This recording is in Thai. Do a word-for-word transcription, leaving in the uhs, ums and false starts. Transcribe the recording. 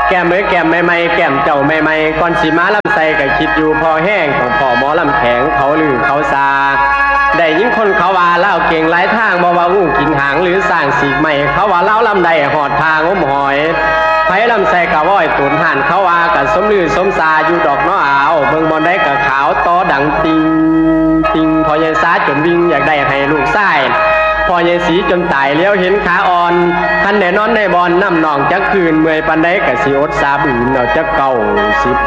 แก้มเอ้ยแก้มใหม่ๆแก้มเจ้าใหม่ๆก่อนสิมาลำใส่ก็คิดอยู่พอแห้งของพ่อหมอลำแข็งเขาลือเขาซาได้ยินคนเขาว่าเล่าเก่งหลายทางบ่ว่างูกินหางหรือสร้างสีกใหม่เขาว่าเล่าลำใดหอดทางอมหอยไผลำใส่กะว้อยตุนห่านเขาว่ากันสมลือสมซาอยู่ดอกน้ออาวเบิ่งบอลได้กะขาวต้อดังติงติงพอยายสาจนวิ่งอยากได้ให้ลูกไส้พอยายสีจนตายเลี้ยวเห็นขาอ่อนท่านแน่นอนในบอลน้ำหนองจักคืนเมื่อยปันได้กะสิอดสาบืนเอาจักเก่าสิบ